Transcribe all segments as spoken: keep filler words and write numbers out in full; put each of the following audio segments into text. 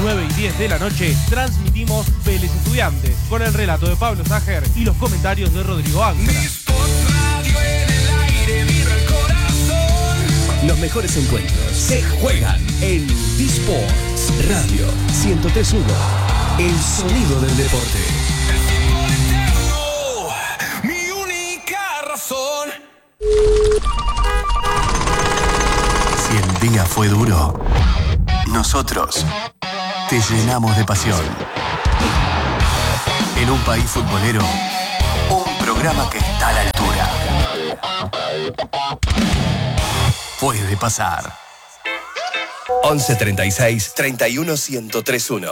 nueve y diez de la noche, transmitimos Vélez Estudiantes con el relato de Pablo Sajer y los comentarios de Rodrigo Ángara. Los mejores encuentros se juegan en D-Sports Radio ciento tres punto uno. El sonido del deporte. Mi única razón. Si el día fue duro, nosotros te llenamos de pasión. En un país futbolero, un programa que está a la altura. Puede pasar. once treinta y seis, treinta y uno, ciento tres punto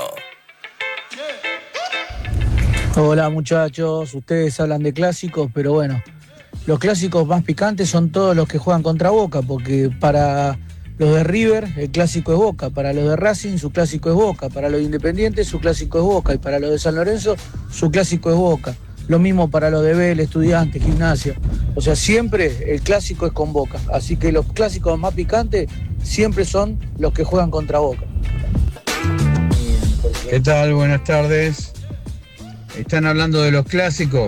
uno. Hola muchachos, ustedes hablan de clásicos, pero bueno, los clásicos más picantes son todos los que juegan contra Boca, porque para los de River el clásico es Boca, para los de Racing su clásico es Boca, para los de Independiente su clásico es Boca y para los de San Lorenzo su clásico es Boca. Lo mismo para los de Vélez, Estudiantes, Gimnasia. O sea, siempre el clásico es con Boca. Así que los clásicos más picantes siempre son los que juegan contra Boca. ¿Qué tal? Buenas tardes. Están hablando de los clásicos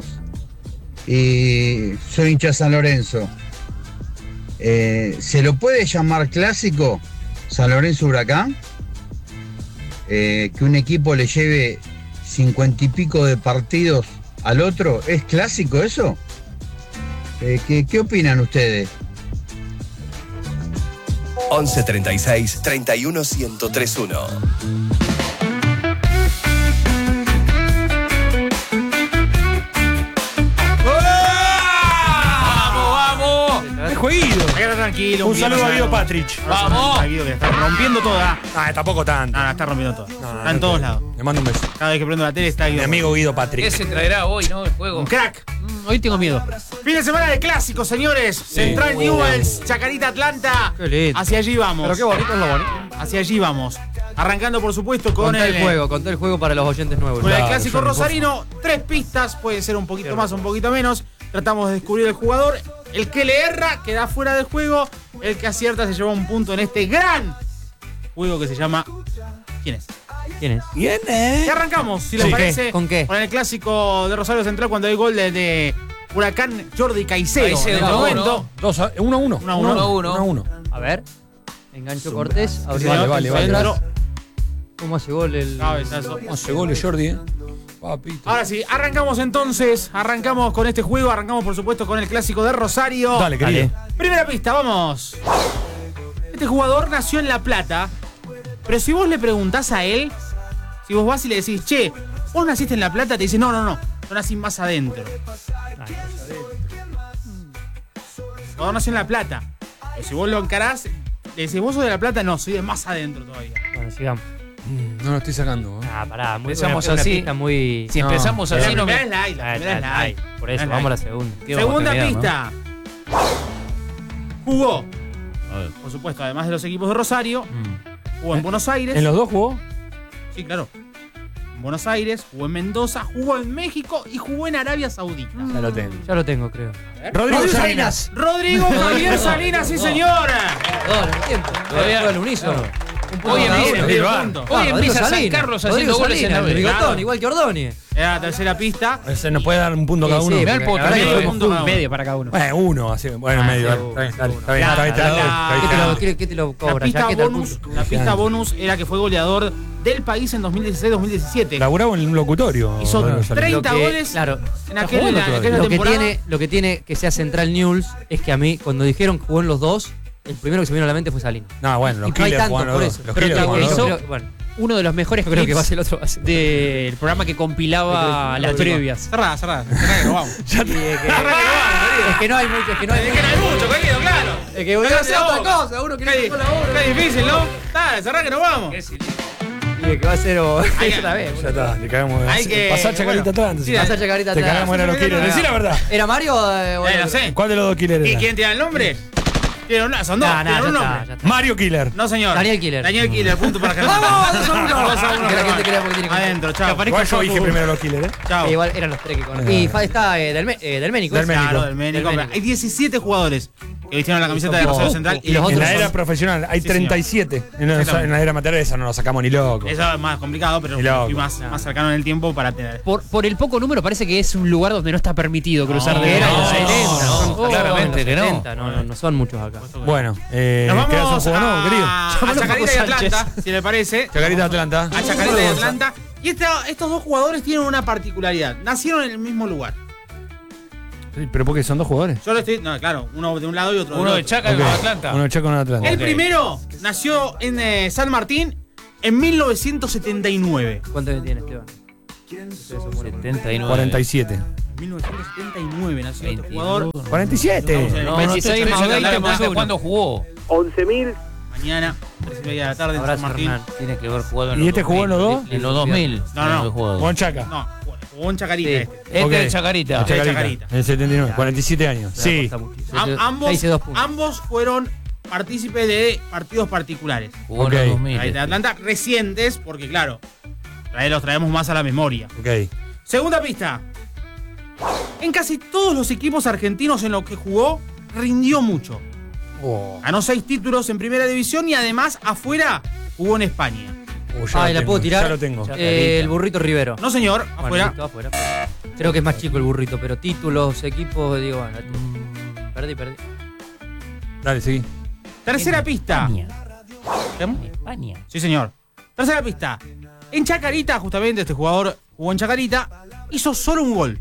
y soy hincha San Lorenzo. Eh, ¿Se lo puede llamar clásico San Lorenzo Huracán? Eh, que un equipo le lleve cincuenta y pico de partidos al otro, ¿es clásico eso? Eh, ¿qué, ¿Qué opinan ustedes? once treinta y seis, treinta y uno, ciento tres punto uno. Jueguido. Hay que estar tranquilo. Un saludo a Guido Patrich. Vamos. A Guido que está rompiendo toda. Ah, tampoco tanto. Ah, está rompiendo todo. No, no, está en no, todos no. lados. Le mando un beso. Cada vez que prendo la tele está Guido. Mi amigo Guido Patrick. ¿Qué se traerá hoy, no? El juego. Un crack. Mm, hoy tengo miedo. Fin de semana de clásicos, señores. Sí. Central Uh. Newell's, Chacarita Atlanta. Qué lindo. Hacia allí vamos. Pero qué bonito es lo bonito. Hacia allí vamos. Arrancando, por supuesto, con Conté el, el juego, conté el juego para los oyentes nuevos. con el Claro, clásico yo no rosarino. Tres pistas, puede ser un poquito Cierto. más o un poquito menos. Tratamos de descubrir el jugador. El que le erra queda fuera del juego. El que acierta se lleva un punto en este gran juego que se llama ¿Quién es? ¿Quién es? ¿Quién es? Y arrancamos, si les ¿Con parece, qué? ¿Con qué? con el clásico de Rosario Central cuando hay gol de, de Huracán Jordi Caicedo. Caicedo, en el no, momento. Dos a uno a uno. Uno a uno. Uno a uno. Uno a uno. A ver. Engancho Cortés. abrió Señor, la- vale, vale, centro. vale. ¿Cómo hace gol el...? Cabezazo. once goles, Jordi, eh. Papito. Ahora sí, arrancamos entonces. Arrancamos con este juego. Arrancamos, por supuesto, con el clásico de Rosario. Dale, querido. Primera pista, vamos. Este jugador nació en La Plata. Pero si vos le preguntás a él, si vos vas y le decís, che, vos naciste en La Plata, te dice, no, no, no. Yo nací más adentro. El jugador nació en La Plata. Pero si vos lo encarás, le decís, vos sos de La Plata, no, soy de más adentro todavía. Bueno, sigamos. Mm, No lo estoy sacando. ¿eh? Ah, pará. Muy, Empezamos una, una así. pista muy... Si No, empezamos La así, no primera me... es la A, la Ah, primera es la ah, A. ah, Por eso, Es la vamos a A. la segunda. Tío, Segunda vamos a pista. Jugó, por supuesto, además de los equipos de Rosario, Mm. jugó en Buenos Aires. ¿En los dos jugó? Sí, claro. En Buenos Aires, jugó en Mendoza, jugó en México y jugó en Arabia Saudita. Ya lo tengo. Ya lo tengo, creo. Rodrigo Salinas. Rodrigo Javier Salinas, sí señora. No, no entiendo. Todavía- Todavía al unísono. Un punto Hoy cada empieza- uno. Medio Bilbao. punto. Hoy Ah, Rodrigo empieza San Salinas. Carlos Rodrigo haciendo goles en Salinas, la el B. bigotón, Claro. igual que Ordóñez. Era la tercera pista. Se nos puede dar un punto cada Sí, uno. sí, Mirá el porque poto, la verdad medio, que punto cada uno. medio para cada uno. Bueno, uno, así. Bueno, Ah, medio. sí, Está bien, sí, dale, uno. está bien, Ya, está bien, te la doy, la- está bien. ¿Qué te Ah. lo, qué- qué te lo La cobra? pista, Ya, ¿qué tal bonus, punto? la pista bonus era que fue goleador del país en dos mil dieciséis dos mil diecisiete. Laburaba en un locutorio. Hizo Rodrigo Salinas. treinta Lo que- goles Claro. en aquel, jugando en aquella todavía. Lo que, temporada. tiene, lo que tiene que sea Central News es que a mí, cuando dijeron que jugó en los dos, el primero que se me vino a la mente fue Salinas. No, bueno, los Y no hay Killers tanto jugaron por los eso. dos. Los Pero Killers que jugaron los hizo- dos. Yo creo- bueno, Uno de los mejores yo creo que clips va a ser el otro. Va a ser. del programa que compilaba las previas. Cerrada, cerrada. Cerrada que nos vamos. Sí, es, que, es que no hay mucho, es que no hay Es que no hay mucho, querido, claro. Es que voy a hacer Cállate la otra boca. cosa, uno que Qué, no se pone la boca. qué difícil, ¿no? Dale, cerrá que nos vamos. Y es que va a ser o- Hay que- otra vez. Ya está, te cagamos. Hay que- Pasar Chacarita bueno, atrás. sí, Pasar Chacarita Te atrás. cagamos era los Killers. Decí la verdad. ¿Era Mario eh, o Eh, era no otro? sé. ¿Cuál de los dos Killers ¿Y era? quién tiene el nombre? Tiene un- Son dos, No, no, tienen ya un está, nombre. ya está. Mario Killer. No, señor. Daniel Killer. Daniel Killer, punto para Germán. ¡Vamos! dos a uno. dos a uno, Que la gente Germán. crea porque tiene que- Adentro, chao. Igual yo dije primero los Killers, ¿eh? Chao. Eh, igual eran los tres que conozco. Y fa- está eh, del, eh, Delménico. Delménico. Claro, del Ménico. Del Ménico. Hay diecisiete jugadores que vistieron la camiseta de Rosario Central. Y los otros en la era son- profesional hay Sí, treinta y siete. En la, en la era amateur esa no la sacamos ni loco. Eso es más complicado, pero Ni loco. fui más, más cercano en el tiempo para tener. Por, por el poco número parece que es un lugar donde no está permitido cruzar de Era no, en los setenta, no, son- no, claramente en los que no. setenta, No, no, no son muchos acá. Bueno, eh, Nos ¿quedas un vamos juego nuevo, querido? a, a Llámalo Chacarita y Paco Sánchez. Atlanta, si le parece. Chacarita de Atlanta. A Chacarita y Atlanta. Y esta- estos dos jugadores tienen una particularidad. Nacieron en el mismo lugar. Sí, ¿pero por qué son dos jugadores? Yo lo estoy. No, claro, uno de un lado y otro Uno del de otro. Chaca y Ok. uno de Atlanta. Uno de Chaco, uno de Atlanta. El Ok. primero nació en eh, San Martín en mil novecientos setenta y nueve. ¿Cuánto años tiene Esteban? setenta y nueve. cuarenta y siete. mil novecientos setenta y nueve nació este jugador. cuarenta y siete. No, no, veintiséis más veinte más uno. ¿Cuándo jugó? once mil. Mañana, tres y media de la tarde en San Abrazo, Martín. Hernán. Tiene que haber jugado en ¿Y los este jugó en los dos? En los dos mil. No, no. Tiene que haber jugado. Con Chaca. No, jugó en Chacarita Sí. este. Este Ok. es Chacarita. Este- Chacarita. Chacarita. En el setenta y nueve. cuarenta y siete años. Sí. Aporta muchísimo. Am- Seis ambos, y dos puntos. ambos fueron partícipes de partidos particulares. Jugó Ok. en los dos mil. Ahí de Atlanta recientes, porque claro, trae- los traemos más a la memoria. Ok. Segunda pista. En casi todos los equipos argentinos en los que jugó, rindió mucho. Oh. Ganó seis títulos en primera división y además afuera jugó en España. Oh, ya Ay, lo ¿la puedo tengo, tirar? Ya lo tengo. Eh, el burrito Rivero. No, señor, Bueno, afuera. listo, afuera. Creo que es más chico el burrito, pero títulos, equipos, digo, bueno. Perdí, perdí. Dale, seguí. Tercera pista. En España. Sí, señor. Tercera pista. En Chacarita, justamente este jugador jugó en Chacarita, hizo solo un gol.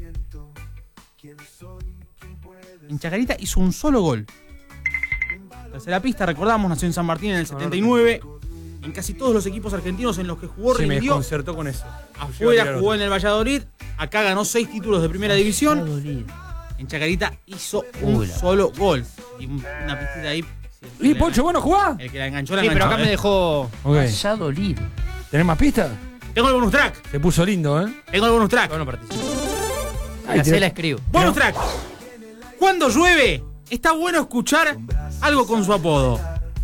En Chacarita hizo un solo gol. Tercera pista, recordamos, nació en San Martín en el setenta y nueve. En casi todos los equipos argentinos en los que jugó Sí, me rindió. desconcertó con eso. Afuera jugó en el Valladolid. Acá ganó seis títulos de primera división. En Chacarita hizo un Uy, la- solo gol. Y un- una pistita ahí. ¿Y Pocho, bueno, jugá? El que la enganchó, la Sí, pero enganchó. acá me ¿eh? dejó. Ok. Valladolid. ¿Tenés más pistas? Tengo el bonus track. Se puso lindo, ¿eh? Tengo el bonus track. Yo no participo. Ay, La te- sé, la escribo. Bonus track. Cuando llueve, está bueno escuchar algo con su apodo.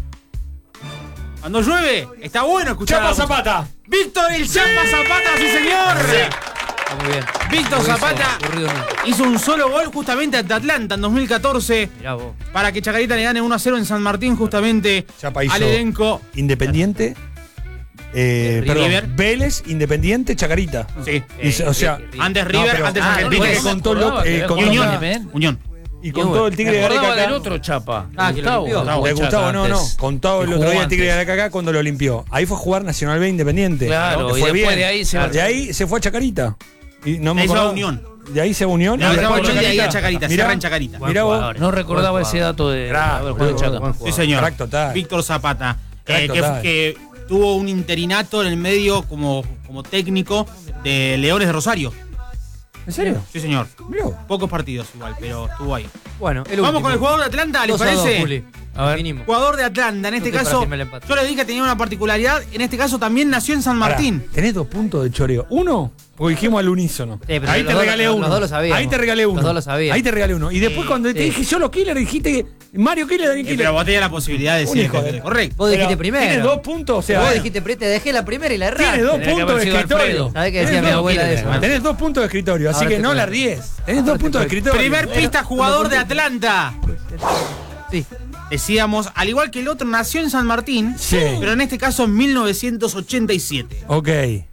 Cuando llueve, está bueno escuchar. Chapa algo con- Zapata. Víctor el Chapa Zapata, sí señor. Está muy bien. Víctor Lo hizo, Zapata aburrido nunca. hizo un solo gol justamente ante Atlanta en dos mil catorce Mirá vos. para que Chacarita le gane uno a cero en San Martín justamente Chapa hizo al elenco. Independiente. Eh, River. perdón, Vélez, Independiente, Chacarita. Sí. Y, o sea, Antes no, River, pero- antes Ah, Argentina. viste que contó López, eh, Y contó- Y Unión. Unión. Unión. y contó el Tigre Me de Gareca acordaba acá. del otro Chapa. Ah, que lo limpió. Gustavo De Gustavo, Chaca no, no. antes. Contado el Y otro jugó día el Tigre de antes. Gareca acá cuando lo limpió. Ahí fue a jugar Nacional B Independiente. Claro, Que y fue después bien. de ahí se va- De ahí se fue a Chacarita. Y no me De ahí se va a acordaba- Unión. De ahí se va a Unión. De ahí y se va a después Unión y de ahí a Chacarita. Chacarita. Mirá, Cierra en Chacarita. Mirá vos. No recordaba ese dato de Crack, haber jugado en boludo, Chaca. Buen Sí, jugador. señor. Crack total. Víctor Zapata. Crack eh, que, total. que tuvo un interinato en el medio como, como técnico de Leones de Rosario. ¿En serio? Sí, señor. Mirá vos. Pocos partidos igual, pero estuvo ahí. Bueno, el Vamos último. con el jugador de Atlanta, ¿les Dos a dos, parece? Juli. A ver. Vinimos. Jugador de Atlanta, en este Estoy para caso, firmar el empate. yo les dije que tenía una particularidad, en este caso también nació en San Pará, Martín. tenés dos puntos de choreo. Uno, porque dijimos al unísono. Sí, pero Ahí los te dos- regalé los uno. dos lo sabíamos. Ahí te regalé uno. Los dos lo sabíamos. Ahí te regalé uno. Y después Sí, cuando te sí. dije yo los Killer, dijiste Mario Killer, Daniel Eh, Killer. pero vos tenías la posibilidad de Un decir hijo que- de- correcto. Vos dijiste Pero primero. Tienes dos puntos, o sea. Vos dijiste, pre- te dejé la primera y la erraste. Tienes dos Tenía que puntos de haber sido escritorio. Alfredo. ¿Sabés qué decía Tenés mi dos- abuela de eso? Tenés dos puntos de escritorio, así Ahora que te no puedo- la ries. Tenés dos puntos de escritorio. Primer pista, jugador de Atlanta. Sí. Decíamos, al igual que el otro, nació en San Martín, Sí. pero en este caso en mil novecientos ochenta y siete. Ok.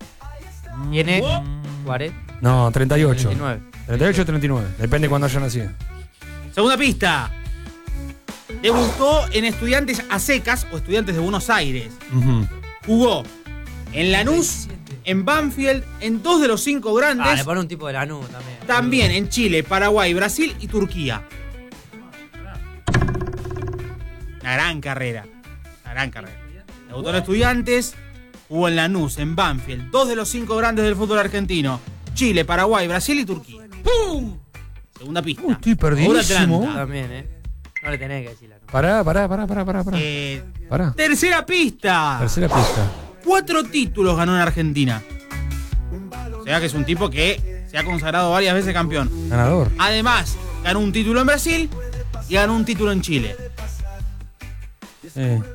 Tiene cuarenta, No, treinta y ocho. treinta y nueve. treinta y ocho o treinta y nueve. Depende cuando haya nacido. Segunda pista. Debutó en Estudiantes a Secas o Estudiantes de Buenos Aires. Ujú. Jugó en Lanús, en Banfield, en dos de los cinco Ah, grandes. le pone un tipo de Lanús también. También en Chile, Paraguay, Brasil y Turquía. Una gran carrera. Una gran carrera. Debutó en Estudiantes, jugó en Lanús, en Banfield, dos de los cinco grandes del fútbol argentino. Chile, Paraguay, Brasil y Turquía. ¡Pum! Segunda pista. Uy, estoy Jugador de perdidísimo. Atlanta. También, ¿eh? No le tenés que decir Lanús. Pará, pará, pará, pará, pará. pará. Eh, Pará. tercera pista. Tercera pista. Cuatro títulos ganó en Argentina. O sea que es un tipo que se ha consagrado varias veces campeón. Ganador. Además, ganó un título en Brasil y ganó un título en Chile. Eh.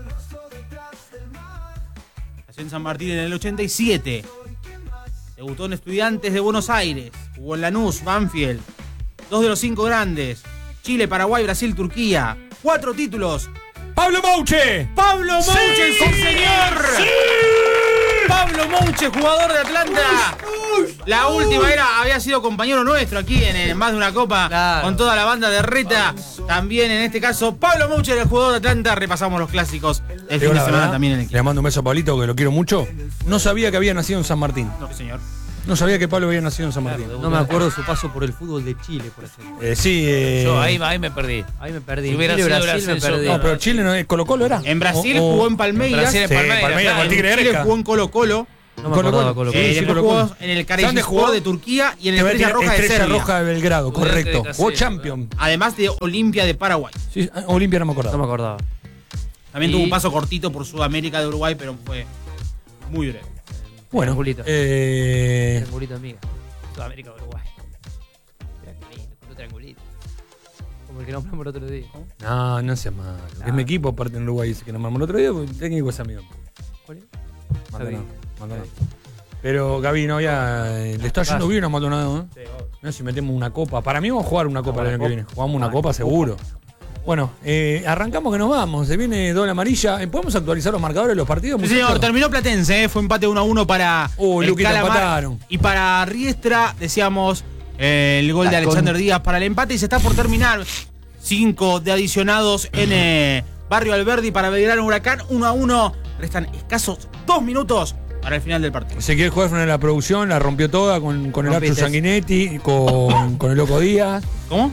Nació en San Martín en el ochenta y siete. Debutó en Estudiantes de Buenos Aires. Jugó en Lanús, Banfield. Dos de los cinco grandes. Chile, Paraguay, Brasil, Turquía. cuatro títulos. ¡Pablo Mouche! ¡Pablo Mouche, sí, ¡Sí, señor! ¡Sí! Pablo Mouche, jugador de Atlanta. La última era, había sido compañero nuestro aquí en, en más de una copa, claro, con toda la banda de Reta. También en este caso, Pablo Mouche, el jugador de Atlanta. Repasamos los clásicos el fin de semana también en el equipo. Le mando un beso a Pablito, que lo quiero mucho. No sabía que había nacido en San Martín. No, señor. No sabía que Pablo había nacido en San Martín. No me acuerdo su paso por el fútbol de Chile, por ejemplo. Eh, sí, eh... Yo ahí, ahí me perdí. Ahí me perdí. Si hubiera Chile, sido Brasil, el me perdí. No, pero Chile no es Colo-Colo, ¿era? En Brasil o, o... jugó en Palmeiras. Brasil en Sí, Palmeiras, Palmeiras claro. con Tigre En Chile Greca. jugó en Colo-Colo. No me acordaba Colo-Colo. Eh, Sí, después Colo-Colo. jugó en el ¿Dónde Karakspor jugó? de Turquía y en el Te voy a Estrella tirar Roja de Estrella Serbia. Roja de Belgrado, correcto. Casi, Jugó sí, Champion. Además de Olimpia de Paraguay. Sí, Olimpia no me acordaba. No me acordaba. También Y- tuvo un paso cortito por Sudamérica de Uruguay, pero fue muy breve. Bueno, Triangulito. eh... Triangulito, amiga. Sudamérica, Uruguay. Triangulito, con tu triangulito. Como el que nombramos el otro día. ¿Cómo? No, no seas malo. No. Es mi equipo, aparte en Uruguay, dice que nos mandó el otro día, porque el técnico es amigo. ¿Cuál es? Maldonado, Gaby. Maldonado. Pero Gaby, no, ya eh, le está yendo bien a Maldonado, ¿eh? Sí, obvio. No sé si metemos una copa. Para mí vamos a jugar una copa el una año que copa. viene. Jugamos una Ah, copa copa. seguro. Bueno, eh, arrancamos que nos vamos. Se viene doble amarilla. Eh, ¿Podemos actualizar los marcadores de los partidos? Sí, señor, muchachos? terminó Platense, ¿eh? Fue empate uno a uno para Uy, el Luquita, Calamar. empataron. Y para Riestra, decíamos, eh, el gol de La Alexander con- Díaz para el empate y se está por terminar. Cinco de adicionados en eh, Barrio Alberdi para Belgrano Huracán, uno a uno. Restan escasos dos minutos para el final del partido. Ezequiel Juárez en la producción, la rompió toda con, con el Archo Rompiste. Sanguinetti, con, con el Loco Díaz, ¿Cómo?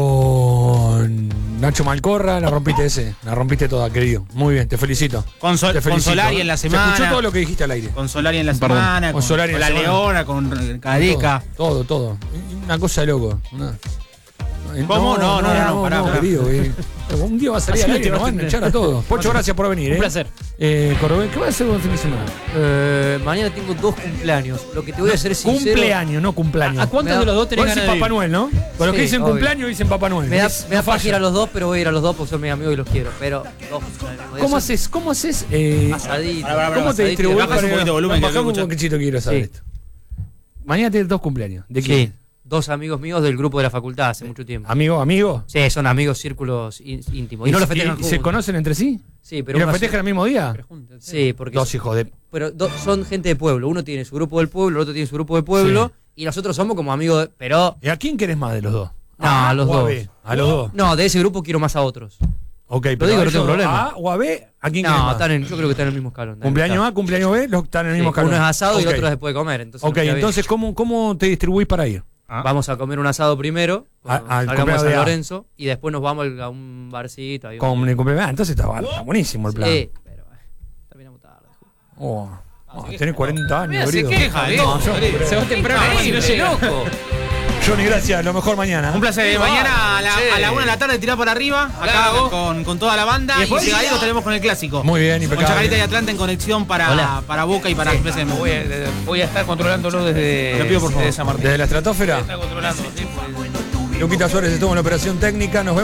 con Nacho Malcorra, la rompiste ese, la rompiste toda, querido. Muy bien, te felicito. Con, Sol- Te con felicito. Solari en la semana. Se escuchó todo lo que dijiste al aire. Con Solari en la Perdón. semana, Con con, Solari en con la la semana. Leona, con Cadeca. Todo, todo, todo. Una cosa de loco. Una- ¿Cómo? No, no, no, no, pará, pará. querido, eh. Un día va a salir Así al aire, no nos van a te- echar a todos. Pocho, gracias por venir, Un eh. placer. Eh, Corobé, ¿qué vas a hacer con el fin de semana? Eh, mañana tengo dos cumpleaños. Lo que te voy a hacer es sincero. Cumpleaños, no cumpleaños. ¿A cuántos Me da- de los dos tenés Vos ganas decís de Papá ir? Noel, ¿no? Con los que Sí, dicen obvio. cumpleaños dicen Papá Noel. Me da, Es- me da no paja ir falla. a los dos, pero voy a ir a los dos porque son mis amigos y los quiero. Pero dos. ¿Cómo haces? ¿Cómo haces? Eh, Asadito. Pará, pará, pará, ¿Cómo te asadito. distribuís? Bajás un poquito de volumen, que Bajamos no un escucho. poquitito, quiero saber Sí. esto. Mañana tienes dos cumpleaños. ¿De quién? Sí, dos amigos míos del grupo de la facultad hace mucho tiempo. ¿Amigo, amigo? Sí, son amigos, círculos ín- íntimos. Y no los festejan ¿Y se juntos. conocen entre sí? Sí, pero ¿Y los uno festejan hace- el mismo día? Sí, porque Dos hijos de... pero do- son gente de pueblo. Uno tiene su grupo del pueblo, el otro tiene su grupo de pueblo. Y nosotros somos como amigos, de- pero ¿Y a quién querés más de los dos? No, a los o dos. B? A los dos. no, de ese grupo quiero más a otros. Ok, Lo pero digo, a no tengo ellos, problema. ¿A o a B? ¿A quién querés No, más? están en, yo creo que están en el mismo escalón. están en el ¿Cumpleaños mismo A, cumpleaños B? Los están en el mismo escalón. escalón. Sí, uno es asado y el Ok. otro es después de comer. Entonces Ok, nos queda bien. entonces, ¿cómo, ¿cómo te distribuís para ir? Vamos a comer un asado primero, A- al salgamos a cumpleaños San de A. Lorenzo y después nos vamos al- a un barcito. Ahí, Con el cumpleaños. Ah, entonces está, está buenísimo el plan. Sí, pero eh, terminamos tarde. Oh, oh, tenés cuarenta años, Mira, se querido. queja, ¿eh? No, yo- Se va temprano ahí, no llega. loco. Johnny, gracias. Lo mejor mañana. Un placer. Sí, Mañana a la, sí. a la una de la tarde tirá para arriba, acá Claro. con, con toda la banda. Y Y, después- pegadito tenemos con el clásico. Muy bien, Con impecable. Chacarita y Atlanta en conexión para, Hola. para Boca y para Sí, P S M. voy, a, voy a estar controlándolo desde, Te pido, por favor. desde San Martín. Desde la estratosfera, Está controlando, sí, pues. Luquita Suárez estuvo en la operación técnica. Nos vemos.